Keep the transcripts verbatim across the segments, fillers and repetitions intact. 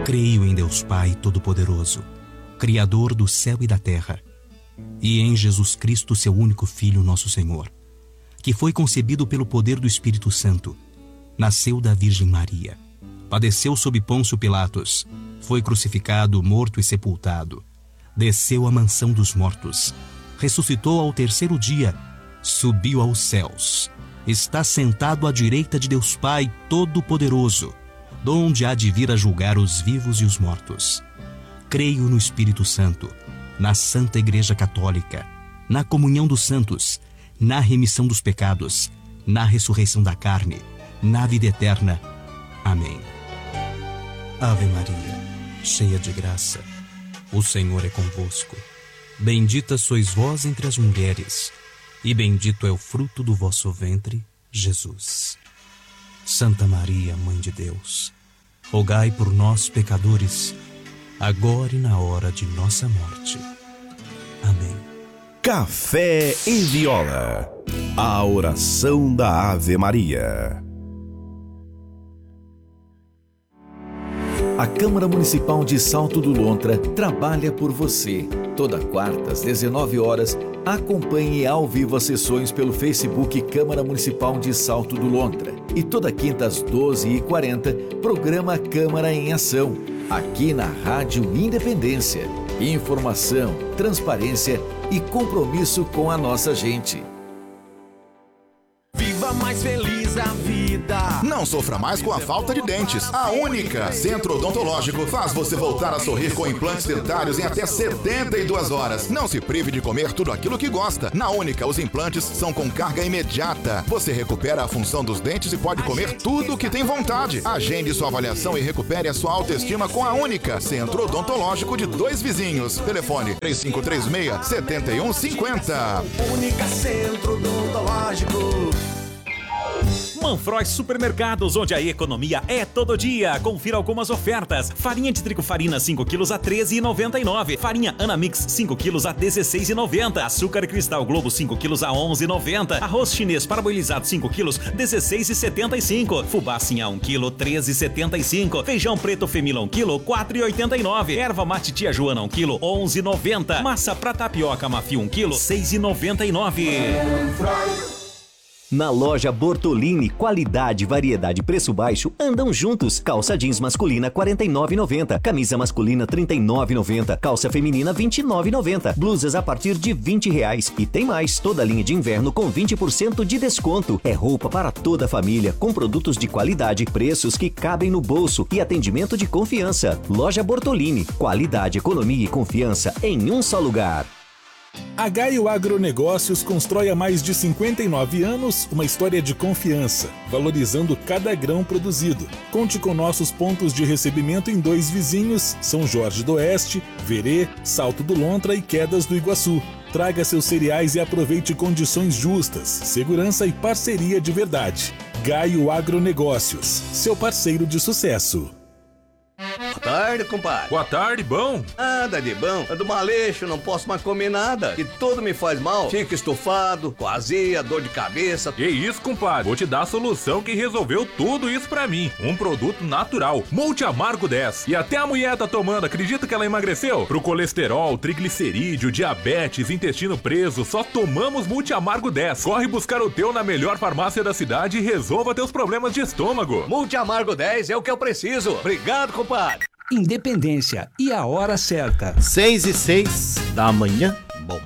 Creio em Deus Pai Todo-Poderoso, Criador do céu e da terra, e em Jesus Cristo, seu único Filho, nosso Senhor, que foi concebido pelo poder do Espírito Santo, nasceu da Virgem Maria, padeceu sob Pôncio Pilatos, foi crucificado, morto e sepultado, desceu à mansão dos mortos, ressuscitou ao terceiro dia, subiu aos céus, está sentado à direita de Deus Pai Todo-Poderoso, donde há de vir a julgar os vivos e os mortos. Creio no Espírito Santo, na Santa Igreja Católica, na comunhão dos santos, na remissão dos pecados, na ressurreição da carne, na vida eterna. Amém. Ave Maria, cheia de graça, o Senhor é convosco. Bendita sois vós entre as mulheres, e bendito é o fruto do vosso ventre, Jesus. Santa Maria, Mãe de Deus, rogai por nós, pecadores, agora e na hora de nossa morte. Amém. Café e Viola, a oração da Ave Maria. A Câmara Municipal de Salto do Lontra trabalha por você. Toda quarta, às dezenove horas, acompanhe ao vivo as sessões pelo Facebook Câmara Municipal de Salto do Lontra. E toda quinta, às doze e quarenta, programa Câmara em Ação, aqui na Rádio Independência. Informação, transparência e compromisso com a nossa gente. Viva mais feliz a vida. Não sofra mais com a falta de dentes. A Única Centro Odontológico faz você voltar a sorrir com implantes dentários em até setenta e duas horas. Não se prive de comer tudo aquilo que gosta. Na Única, os implantes são com carga imediata. Você recupera a função dos dentes e pode comer tudo o que tem vontade. Agende sua avaliação e recupere a sua autoestima com a Única Centro Odontológico de Dois Vizinhos. Telefone três cinco três seis, sete um cinco zero. Única Centro Odontológico. Manfroy Supermercados, onde a economia é todo dia. Confira algumas ofertas. Farinha de trigo Farina cinco quilos a treze reais e noventa e nove centavos. Farinha Anamix cinco quilos a dezesseis reais e noventa centavos. Açúcar Cristal Globo cinco quilos a onze reais e noventa centavos. Arroz chinês parboilizado cinco quilos dezesseis reais e setenta e cinco centavos. Fubá Sinhá um quilo treze reais e setenta e cinco centavos. Feijão preto Femila um quilo quatro reais e oitenta e nove centavos. Erva mate Tia Joana um quilo onze reais e noventa centavos. Massa pra tapioca Mafio um quilo seis reais e noventa e nove centavos. Na loja Bortolini, qualidade, variedade e preço baixo andam juntos. Calça jeans masculina quarenta e nove reais e noventa centavos, camisa masculina trinta e nove reais e noventa centavos, calça feminina vinte e nove reais e noventa centavos, blusas a partir de vinte reais. E tem mais, toda a linha de inverno com vinte por cento de desconto. É roupa para toda a família, com produtos de qualidade, preços que cabem no bolso e atendimento de confiança. Loja Bortolini, qualidade, economia e confiança em um só lugar. A Gaio Agronegócios constrói há mais de cinquenta e nove anos uma história de confiança, valorizando cada grão produzido. Conte com nossos pontos de recebimento em Dois Vizinhos, São Jorge do Oeste, Verê, Salto do Lontra e Quedas do Iguaçu. Traga seus cereais e aproveite condições justas, segurança e parceria de verdade. Gaio Agronegócios, seu parceiro de sucesso. Boa tarde, compadre. Boa tarde, bom? Nada de bom. É do maleixo, não posso mais comer nada. E tudo me faz mal. Fico estufado, com azia, dor de cabeça. Que isso, compadre? Vou te dar a solução que resolveu tudo isso pra mim. Um produto natural, Multi Amargo dez. E até a mulher tá tomando, acredita que ela emagreceu? Pro colesterol, triglicerídeo, diabetes, intestino preso, só tomamos Multi Amargo dez. Corre buscar o teu na melhor farmácia da cidade e resolva teus problemas de estômago. Multi Amargo dez é o que eu preciso. Obrigado, compadre. Independência e a hora certa. Seis e seis da manhã. Bom.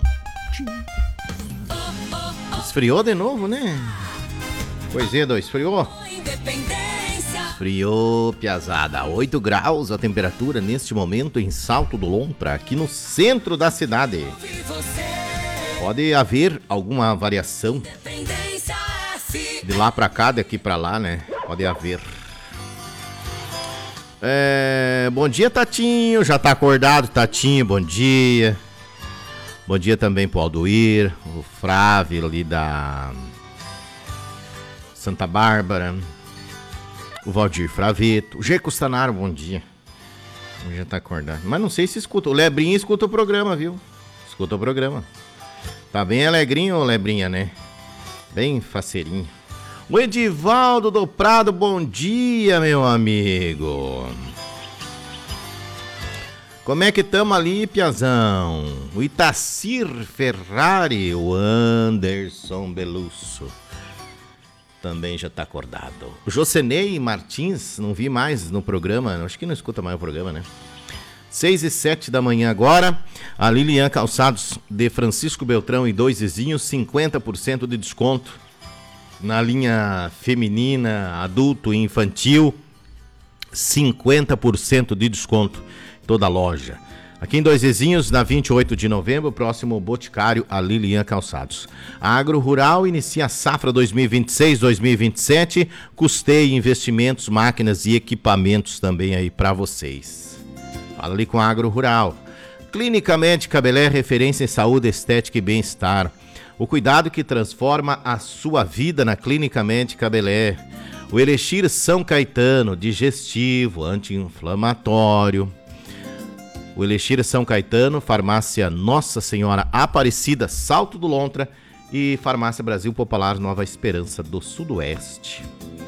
Esfriou de novo, né? Pois é, dois, esfriou. Esfriou, piazada. oito graus a temperatura neste momento em Salto do Lontra, aqui no centro da cidade. Pode haver alguma variação de lá pra cá, daqui pra lá, né? Pode haver. É, bom dia, Tatinho. Já tá acordado, Tatinho? Bom dia. Bom dia também pro Aldoir, o Frávio ali da Santa Bárbara, o Valdir Fraveto, o G. Custanaro, bom dia. Já tá acordado. Mas não sei se escuta. O Lebrinha escuta o programa, viu? Escuta o programa. Tá bem alegrinho, ô Lebrinha, né? Bem faceirinho. O Edivaldo do Prado, bom dia, meu amigo. Como é que tamo ali, Piazão? O Itacir Ferrari, o Anderson Belusso também já tá acordado. O Jocenei Martins, não vi mais no programa, acho que não escuta mais o programa, né? seis e sete da manhã agora. A Lilian Calçados de Francisco Beltrão e dois vizinhos, cinquenta por cento de desconto na linha feminina, adulto e infantil. cinquenta por cento de desconto em toda a loja. Aqui em Dois Vizinhos, na vinte e oito de novembro, próximo Boticário, a Lilian Calçados. A Agro Rural inicia a safra dois mil e vinte e seis, dois mil e vinte e sete. Custeio, investimentos, máquinas e equipamentos também aí para vocês. Fala ali com a Agro Rural. Clínica Médica Belé, referência em saúde, estética e bem-estar. O cuidado que transforma a sua vida na Clínica Médica Belé. O Elixir São Caetano, digestivo, anti-inflamatório. O Elixir São Caetano, Farmácia Nossa Senhora Aparecida, Salto do Lontra e Farmácia Brasil Popular Nova Esperança do Sudoeste.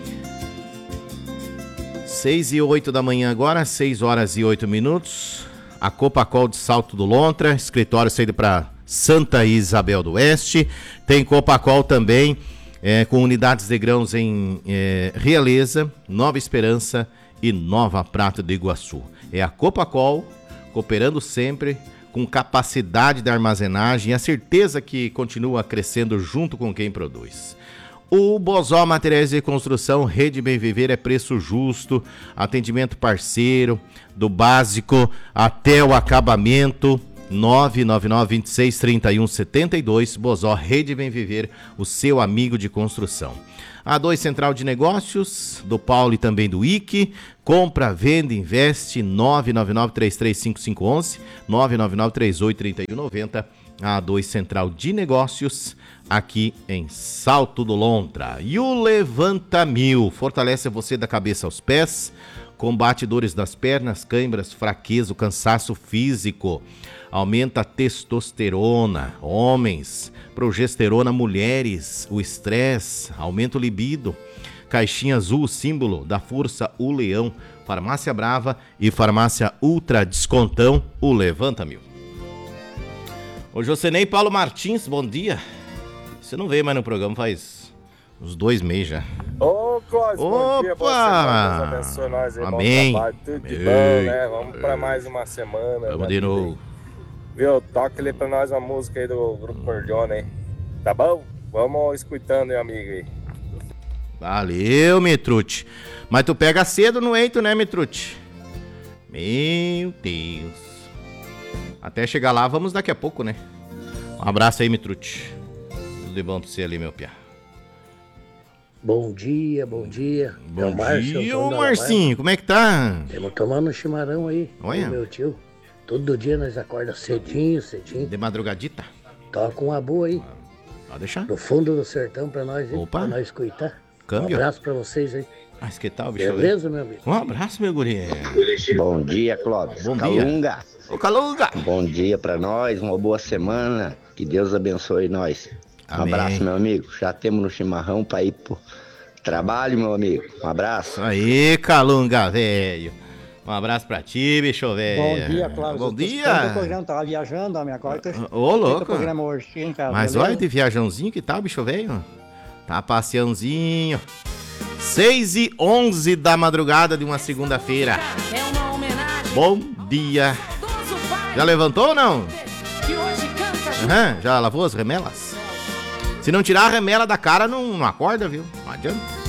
seis e oito da manhã agora, seis horas e oito minutos. A Copacol de Salto do Lontra, escritório saído para Santa Isabel do Oeste. Tem Copacol também, é, com unidades de grãos em é, Realeza, Nova Esperança e Nova Prata do Iguaçu. É a Copacol, cooperando sempre com capacidade de armazenagem e a certeza que continua crescendo junto com quem produz. O Bozó Materiais de Construção, Rede Bem Viver é preço justo, atendimento parceiro, do básico até o acabamento. nove nove nove, vinte e seis, trinta e um, setenta e dois, Bozó Rede Bem Viver, o seu amigo de construção. A dois Central de Negócios, do Paulo e também do I C, compra, venda, investe, nove nove nove, três três cinco cinco um um, nove nove nove, três oito três um nove zero. A dois Central de Negócios, aqui em Salto do Lontra. E o Levanta Mil, fortalece você da cabeça aos pés, combate dores das pernas, câimbras, fraqueza, cansaço físico, aumenta a testosterona, homens, progesterona, mulheres, o estresse, aumenta o libido. Caixinha azul, símbolo da força, o leão. Farmácia Brava e Farmácia Ultra Descontão, o Levanta Mil. Ô Jocenei Paulo Martins, bom dia. Você não veio mais no programa faz uns dois meses já. Ô, Clóvis, bom dia, boa semana, Deus abençoe nós aí, amém. Bom trabalho, tudo de bom, né? Vamos pra mais uma semana. Vamos de novo. Viu, toca ali pra nós uma música aí do Grupo Cordiona aí, tá bom? Vamos escutando, meu amigo aí. Valeu, Mitrute. Mas tu pega cedo no eito, né, Mitrute? Meu Deus. Até chegar lá, vamos daqui a pouco, né? Um abraço aí, Mitrute. Tudo de bom pra você ali, meu piá. Bom dia, bom dia. Bom é o Márcio, dia, ô Marcinho, como é que tá? Estamos tomando um chimarrão aí. Olha. Meu tio. Todo dia nós acorda cedinho, cedinho. De madrugadita? Toca uma boa aí. Pode deixar. Do fundo do sertão pra nós, hein? Opa. Pra nós escutar. Câmbio. Um abraço pra vocês aí. Mas que tal, bicho? Beleza, meu amigo? Um abraço, meu guri. Bom dia, Clóvis. Bom Calunga. dia. Ô, Calunga. Bom dia pra nós, uma boa semana. Que Deus abençoe nós. Um Amém. abraço, meu amigo. Já temos no chimarrão pra ir pro trabalho, meu amigo. Um abraço. Aí, Calunga, velho. Um abraço pra ti, bicho, velho. Bom dia, Cláudio. Bom O dia. programa tava viajando, a minha quarta. Ô, louco. O programa hoje, hein, cara, Mas beleza? olha de viajãozinho que tal, bicho, velho? Tá passeãozinho. seis e onze da madrugada de uma segunda-feira. Bom dia. Já levantou ou não? Uhum, já lavou as remelas? Se não tirar a remela da cara, não, não acorda, viu? Não adianta.